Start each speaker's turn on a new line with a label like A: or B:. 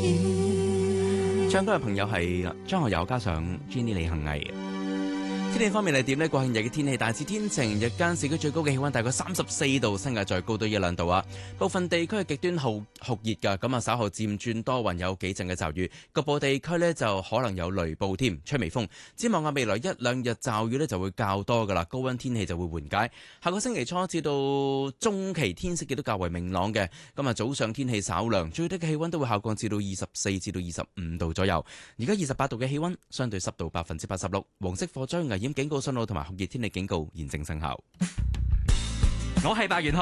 A: 唱歌嘅朋友係張學友加上 Jenny 李幸倪。天氣方面係點呢？國慶日嘅天氣大致天晴，日間市區最高嘅氣溫大概34度，新界再高到1-2度啊。部分地區係極端酷熱㗎，咁啊稍後漸轉多雲，有幾陣嘅驟雨，局部地區呢就可能有雷暴添，吹微風。展望未來1-2日驟雨呢就會較多㗎啦，高溫天氣就會緩解。下個星期初至到中期天色亦都較為明朗嘅，咁啊早上天氣稍涼，最低嘅氣溫都會下降至到24至到25度左右。而家28度嘅氣溫，相對濕度86%，黃色火災危險警告信號同埋酷熱天氣警告現正生效。
B: 我係白元